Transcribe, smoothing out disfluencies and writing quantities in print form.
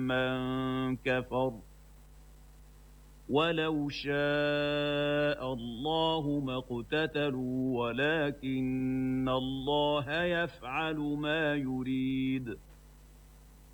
من كفر ولو شاء الله ما اقتتلوا ولكن الله يفعل ما يريد